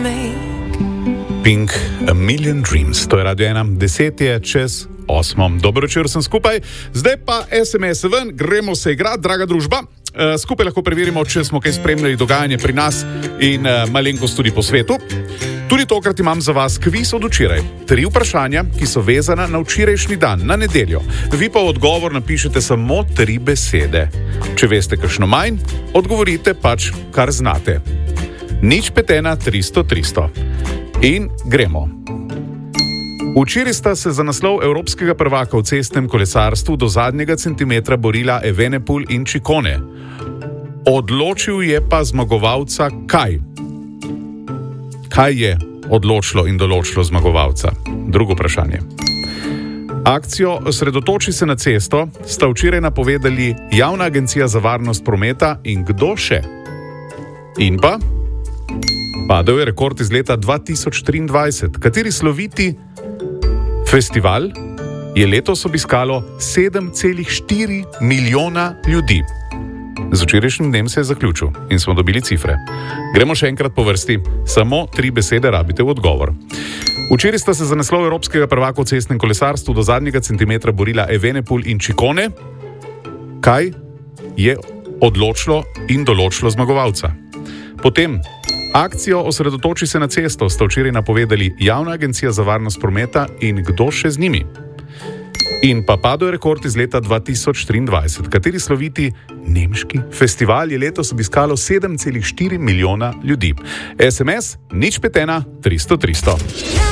Pink, A Million Dreams. To je Radio 1, 10 je čez 8. Dobro večer, sem skupaj. Zdaj pa SMS ven, gremo se igrati, draga družba. Skupaj lahko preverimo, če smo kaj spremljali dogajanje pri nas in malenkost tudi po svetu. Tudi tokrat imam za vas kviz od včeraj. 3 vprašanja, ki so vezana na včerajšnji dan, na nedeljo. Vi pa v odgovor napišete samo 3 besede. Če veste kakšno manj, odgovorite pač, kar znate. 051 300 300. In gremo. Včeraj sta se za naslov evropskega prvaka v cestnem kolesarstvu do zadnjega centimetra borila Evenepoel in Ciccone. Odločil je pa zmagovalca kaj? Kaj je odločilo in določilo zmagovalca? Drugo vprašanje. Akcijo Osredotoči se na cesto sta včeraj napovedali Javna agencija za varnost prometa in kdo še? In pa? Padel je rekord iz leta 2023. Kateri sloviti festival je letos obiskalo 7,4 milijona ljudi? Z včerajšnjim dnem se je zaključil in smo dobili cifre. Gremo še enkrat po vrsti, samo 3 besede rabite v odgovor. Včeraj sta se za naslov evropskega prvaka v cestnem kolesarstvu do zadnjega centimetra borila Evenepoel in Ciccone. Kaj je odločilo in določilo zmagovalca? Potem, akcijo Osredotoči se na cesto sta včeraj napovedali Javna agencija za varnost prometa in kdo še z njimi? In pa padel je rekord iz leta 2023. Kateri sloviti nemški festival je letos obiskalo 7,4 milijona ljudi? SMS 051 300 300.